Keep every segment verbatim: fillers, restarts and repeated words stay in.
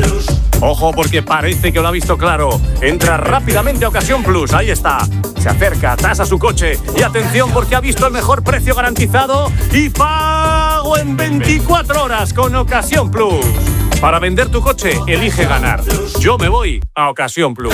Ojo, porque parece que lo ha visto claro. Entra rápidamente a Ocasión Plus. Ahí está. Se acerca, tasa su coche. Y atención, porque ha visto el mejor precio garantizado y pago en veinticuatro horas con Ocasión Plus. Para vender tu coche, elige ganar. Yo me voy a Ocasión Plus.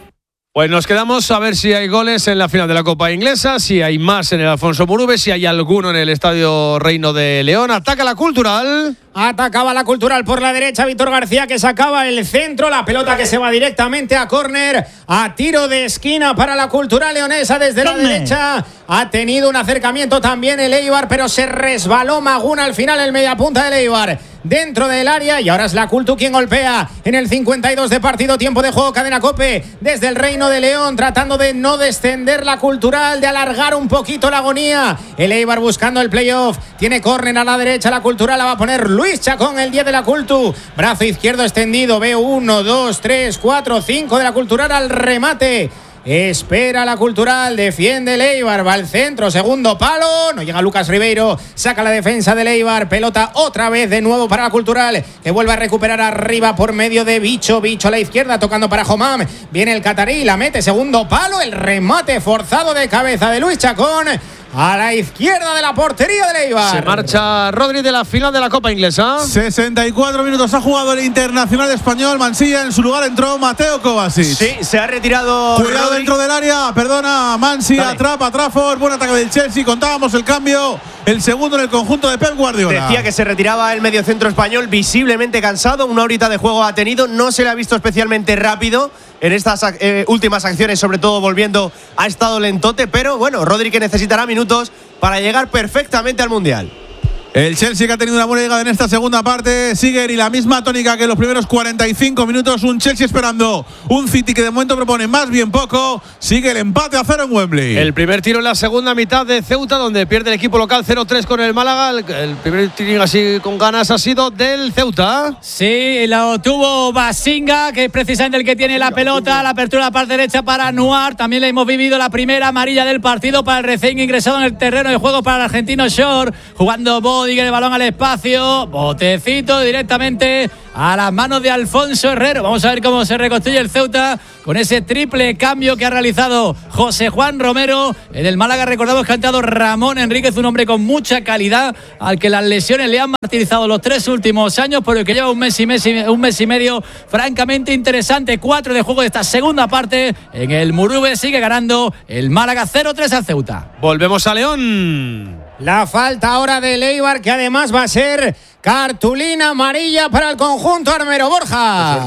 Pues nos quedamos a ver si hay goles en la final de la Copa Inglesa, si hay más en el Alfonso Murube, si hay alguno en el Estadio Reino de León. Ataca la Cultural. Atacaba la Cultural por la derecha, Víctor García, que sacaba el centro, la pelota que se va directamente a córner, a tiro de esquina para la Cultural leonesa desde la derecha. Ha tenido un acercamiento también el Eibar, pero se resbaló Magún al final, el mediapunta del Eibar dentro del área, y ahora es la Cultu quien golpea en el cincuenta y dos de partido, tiempo de juego, Cadena COPE desde el Reino de León, tratando de no descender la Cultural, de alargar un poquito la agonía. El Eibar buscando el playoff, tiene córner a la derecha, la Cultural la va a poner Luis Chacón, el diez de la Cultu, brazo izquierdo extendido, ve uno, dos, tres, cuatro, cinco de la Cultural al remate. Espera la Cultural, defiende el Eibar, va al centro, segundo palo, no llega Lucas Ribeiro, saca la defensa del Eibar, pelota otra vez de nuevo para la Cultural, que vuelve a recuperar arriba por medio de Bicho, Bicho a la izquierda, tocando para Homam, viene el catarí, la mete, segundo palo, el remate forzado de cabeza de Luis Chacón, a la izquierda de la portería del Eibar. Se marcha Rodri de la final de la Copa Inglesa. sesenta y cuatro minutos ha jugado el internacional español Mansilla. En su lugar entró Mateo Kovacic. Sí, se ha retirado. Cuidado Rodri. dentro del área. Perdona, Mansi. Atrapa, Trafford. Buen ataque del Chelsea. Contábamos el cambio. El segundo en el conjunto de Pep Guardiola. Decía que se retiraba el mediocentro español visiblemente cansado. Una horita de juego ha tenido. No se le ha visto especialmente rápido en estas eh, últimas acciones, sobre todo volviendo, ha estado lentote, pero bueno, Rodri que necesitará minutos para llegar perfectamente al Mundial. El Chelsea, que ha tenido una buena llegada en esta segunda parte, sigue y la misma tónica que en los primeros cuarenta y cinco minutos. Un Chelsea esperando un City que de momento propone más bien poco. Sigue el empate a cero en Wembley. El primer tiro en la segunda mitad de Ceuta, donde pierde el equipo local cero tres con el Málaga. El, el primer tiro así con ganas ha sido del Ceuta. Sí, lo tuvo Basinga, que es precisamente el que tiene la pelota. La apertura a la parte derecha para Nuar. También le hemos vivido la primera amarilla del partido para el recién ingresado en el terreno de juego para el argentino Shore, jugando Bodiger el balón al espacio, botecito directamente a las manos de Alfonso Herrero. Vamos a ver cómo se reconstruye el Ceuta con ese triple cambio que ha realizado José Juan Romero. En el Málaga recordamos que ha entrado Ramón Enríquez, un hombre con mucha calidad, al que las lesiones le han martirizado los tres últimos años, pero que lleva un mes y, mes y, un mes y medio francamente interesante. Cuatro de juego de esta segunda parte en el Murube. Sigue ganando el Málaga cero tres al Ceuta. Volvemos a León. La falta ahora de Eibar, que además va a ser cartulina amarilla para el conjunto armero. Borja.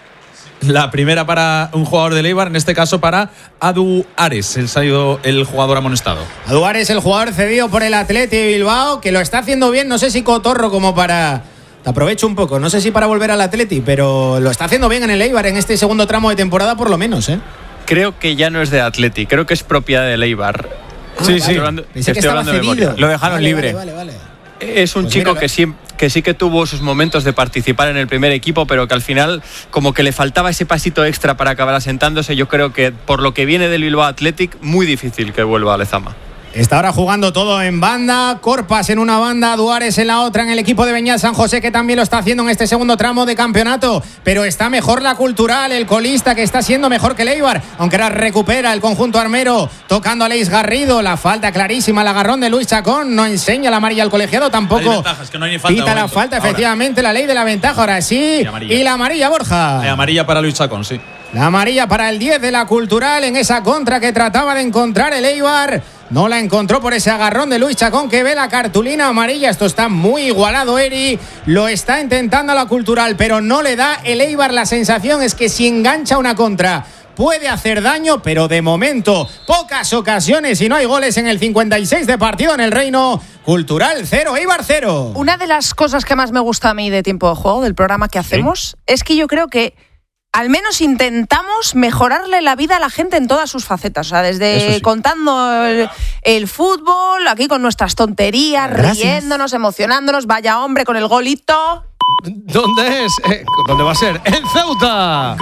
La primera para un jugador de Eibar, en este caso para Adu Ares, el salido el jugador amonestado. Adu Ares, el jugador cedido por el Athletic de Bilbao, que lo está haciendo bien, no sé si cotorro como para... Te aprovecho un poco, no sé si para volver al Athletic, pero lo está haciendo bien en el Eibar en este segundo tramo de temporada por lo menos, ¿eh? Creo que ya no es de Athletic, creo que es propiedad del Eibar. Ah, sí, vale. sí. Estoy hablando, Pensé que estoy estaba hablando de cedido. memoria. Lo dejaron Vale, libre. Vale, vale, vale. Es un Pues chico mira, que sí, que sí que tuvo sus momentos de participar en el primer equipo, pero que al final como que le faltaba ese pasito extra para acabar asentándose. Yo creo que por lo que viene del Bilbao Athletic, muy difícil que vuelva a Lezama. Está ahora jugando todo en banda, Corpas en una banda, Duárez en la otra, en el equipo de Beñat San José, que también lo está haciendo en este segundo tramo de campeonato, pero está mejor la Cultural, el colista, que está siendo mejor que el Eibar, aunque ahora recupera el conjunto armero, tocando a Leis Garrido, la falta clarísima, el agarrón de Luis Chacón, no enseña la amarilla al colegiado, tampoco ventajas, que no hay falta pita la falta, ahora. Efectivamente, la ley de la ventaja, ahora sí, y, amarilla. y la amarilla, Borja. La amarilla para Luis Chacón, sí. La amarilla para el diez de la Cultural en esa contra que trataba de encontrar el Eibar. No la encontró por ese agarrón de Luis Chacón, que ve la cartulina amarilla. Esto está muy igualado, Eri. Lo está intentando la Cultural, pero no le da el Eibar. La sensación es que si engancha una contra puede hacer daño, pero de momento pocas ocasiones y no hay goles en el cincuenta y seis de partido en el Reino. Cultural cero, Eibar cero. Una de las cosas que más me gusta a mí de Tiempo de Juego, del programa que hacemos, ¿sí? Es que yo creo que al menos intentamos mejorarle la vida a la gente en todas sus facetas. O sea, desde sí. contando el, el fútbol, aquí con nuestras tonterías, Gracias. riéndonos, emocionándonos. Vaya hombre con el golito. ¿Dónde es? Eh, ¿Dónde va a ser? ¡El Ceuta!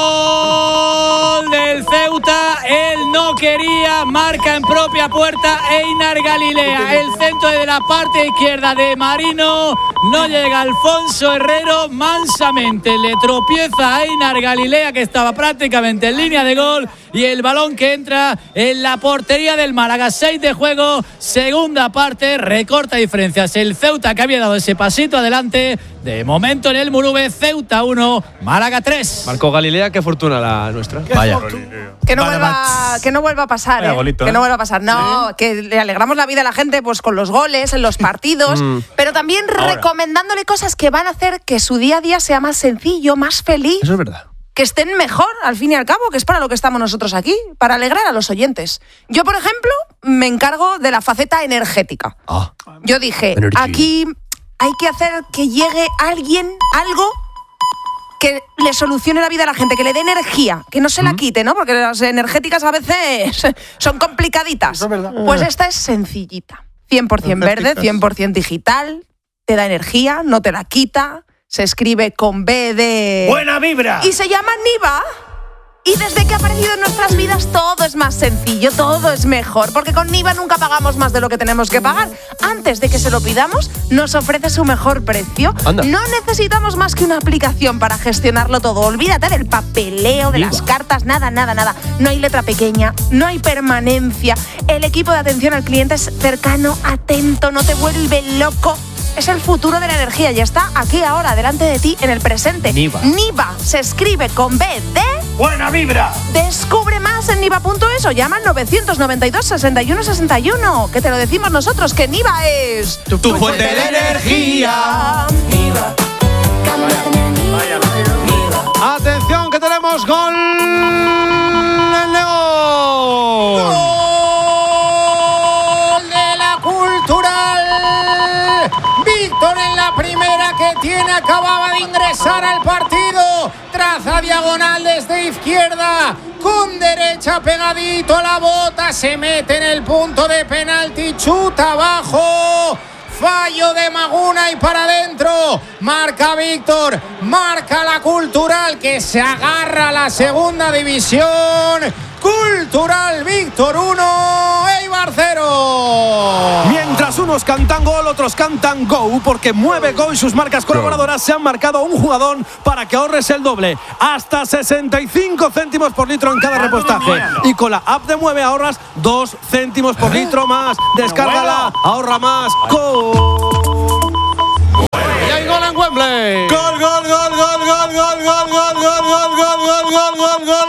Gol del Ceuta. Él no quería. Marca en propia puerta Einar Galilea. El centro de la parte izquierda de Marino. No llega Alfonso Herrero. Mansamente le tropieza a Einar Galilea, que estaba prácticamente en línea de gol. Y el balón que entra en la portería del Málaga. Seis de juego. Segunda parte. Recorta diferencias. El Ceuta, que había dado ese pasito adelante. De momento en el Murube, Ceuta uno, Málaga tres. Marcó Galilea, qué fortuna la nuestra. Vaya. Que no, vuelva, que no vuelva a pasar, ¿eh? Golito, que no vuelva a pasar. No, ¿eh? Que le alegramos la vida a la gente pues con los goles, en los partidos, mm. pero también Ahora. recomendándole cosas que van a hacer que su día a día sea más sencillo, más feliz. Eso es verdad. Que estén mejor, al fin y al cabo, que es para lo que estamos nosotros aquí, para alegrar a los oyentes. Yo, por ejemplo, me encargo de la faceta energética. Ah. Yo dije, Energy. aquí hay que hacer que llegue alguien, algo que le solucione la vida a la gente, que le dé energía, que no se la quite, ¿no? Porque las energéticas a veces son complicaditas. Eso es verdad. Pues esta es sencillita. cien por ciento verde, cien por ciento digital, te da energía, no te la quita, se escribe con B de... ¡Buena vibra! Y se llama Niva. Y desde que ha aparecido en nuestras vidas todo es más sencillo, todo es mejor, porque con Niva nunca pagamos más de lo que tenemos que pagar. Antes de que se lo pidamos, nos ofrece su mejor precio. Anda. No necesitamos más que una aplicación para gestionarlo todo. Olvídate del papeleo, de Niva. Las cartas, nada, nada, nada. No hay letra pequeña, no hay permanencia. El equipo de atención al cliente es cercano, atento, no te vuelve loco. Es el futuro de la energía y está aquí ahora, delante de ti, en el presente. Niva. Niva se escribe con B de... ¡Buena vibra! Descubre más en niva punto es o llama al novecientos noventa y dos, sesenta y uno sesenta y uno. Que te lo decimos nosotros, que Niva es... Tu, tu fuente de energía. Niva. Vaya, vaya. Atención, que tenemos gol en León. Gol de la Cultural. Víctor en la primera que tiene, acababa de ingresar al partido. Traza diagonal desde izquierda, con derecha pegadito a la bota, se mete en el punto de penalti, chuta abajo. Fallo de Maguna y para adentro. Marca Víctor, marca la Cultural, que se agarra a la segunda división. Cultural Víctor uno, Eibar cero. Mientras unos cantan gol, otros cantan go, porque Mueve Go y sus marcas colaboradoras se han marcado a un jugador para que ahorres el doble, hasta sesenta y cinco céntimos por litro en cada repostaje. Y con la app de Mueve ahorras dos céntimos por litro más. Descárgala, ahorra más. Go. Y hay gol en Wembley. Gol, gol, gol, gol, gol, gol, gol, gol, gol, gol, gol, gol, gol, gol, gol.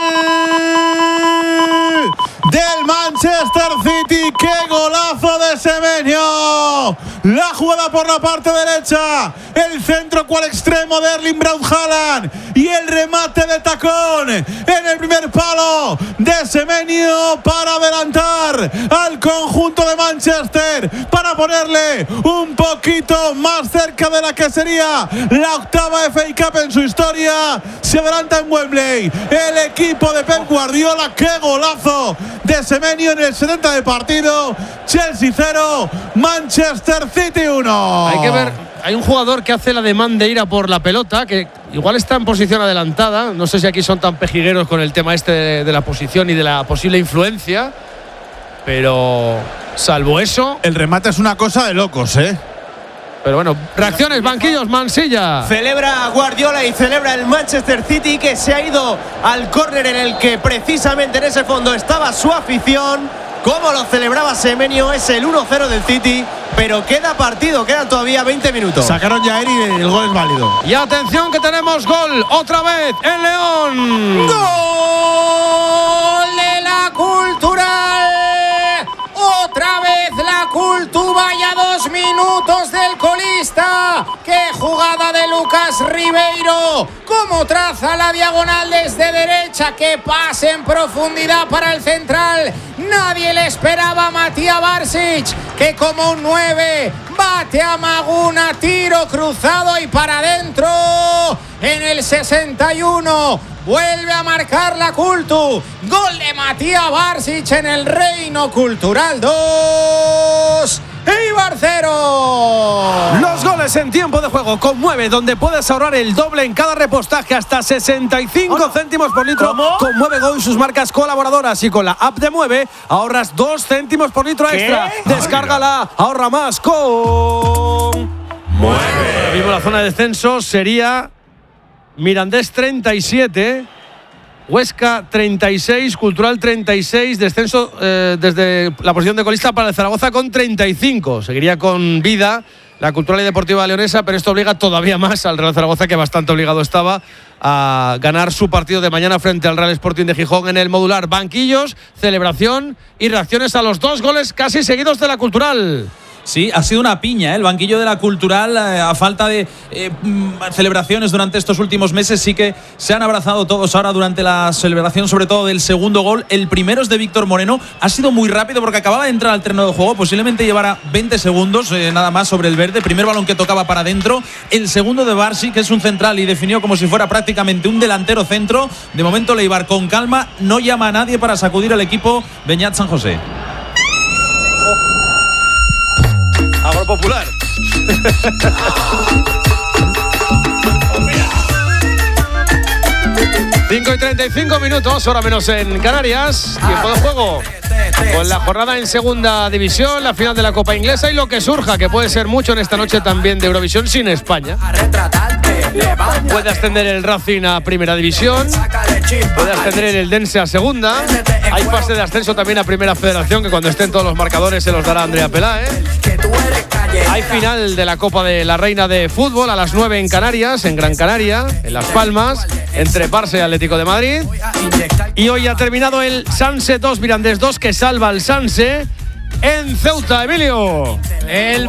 Del Manchester City, qué golazo de Semenyo. La jugada por la parte derecha, el centro cual extremo de Erling Braut Haaland y el remate de tacón en el primer palo de Semenyo para adelantar al conjunto de Manchester, para ponerle un poquito más cerca de la que sería la octava F A Cup en su historia. Se adelanta en Wembley el equipo de Pep Guardiola. Qué golazo de Semenyo en el setenta de partido. Chelsea cero, Manchester City uno. Hay que ver, hay un jugador que hace la demanda de ir a por la pelota, que igual está en posición adelantada. No sé si aquí son tan pejigueros con el tema este de, de la posición y de la posible influencia, pero salvo eso, el remate es una cosa de locos, ¿eh? Pero bueno, reacciones, banquillos, Mansilla. Celebra Guardiola y celebra el Manchester City, que se ha ido al córner en el que precisamente en ese fondo estaba su afición. Como lo celebraba Semenyo, es el uno cero del City, pero queda partido, quedan todavía veinte minutos. Sacaron ya a Eri y el gol es válido. Y atención que tenemos gol otra vez en León. ¡Gol de la Cultural! Otra vez la Cultu, vaya dos minutos del colista. ¡Qué jugada de Lucas Ribeiro! Cómo traza la diagonal desde derecha, que pase en profundidad para el central. Nadie le esperaba a Matija Barsic, que como un nueve bate a Maguna, tiro cruzado y para adentro. En el sesenta y uno vuelve a marcar la Cultu. Gol de Matija Barsic en el Reino Cultural dos, Eibar cero. Los goles en tiempo de juego conmueve, donde puedes ahorrar el doble en cada repostaje hasta sesenta y cinco céntimos por litro. ¿Cómo? Con Mueve Go y sus marcas colaboradoras, y con la app de Mueve ahorras dos céntimos por litro extra. ¿Qué? Descárgala, ahorra más con Mueve. Ahora mismo la zona de descenso sería Mirandés treinta y siete, Huesca treinta y seis, Cultural treinta y seis, descenso eh, desde la posición de colista para el Zaragoza con treinta y cinco. Seguiría con vida la Cultural y Deportiva Leonesa, pero esto obliga todavía más al Real Zaragoza, que bastante obligado estaba a ganar su partido de mañana frente al Real Sporting de Gijón en el Modular. Banquillos, celebración y reacciones a los dos goles casi seguidos de la Cultural. Sí, ha sido una piña, ¿eh? El banquillo de la Cultural, eh, a falta de eh, celebraciones durante estos últimos meses, sí que se han abrazado todos ahora durante la celebración, sobre todo del segundo gol. El primero es de Víctor Moreno, ha sido muy rápido porque acababa de entrar al terreno de juego, posiblemente llevara veinte segundos eh, nada más sobre el verde. Primer balón que tocaba para adentro, el segundo de Barsi, que es un central y definió como si fuera prácticamente un delantero centro. De momento Leibar con calma, no llama a nadie para sacudir al equipo Beñat San José. Agropopular. cinco y treinta y cinco minutos, hora menos en Canarias. Tiempo de juego con la jornada en segunda división, la final de la Copa Inglesa y lo que surja, que puede ser mucho en esta noche también de Eurovisión sin España. Puede ascender el Racing a primera división, puede ascender el Eldense a segunda. Hay fase de ascenso también a primera federación, que cuando estén todos los marcadores se los dará Andrea Peláez. Hay final de la Copa de la Reina de Fútbol a las nueve en Canarias, en Gran Canaria, en Las Palmas, entre Barça y Atlético de Madrid. Y hoy ha terminado el Sanse dos, Mirandés dos, que salva al Sanse en Ceuta, Emilio. El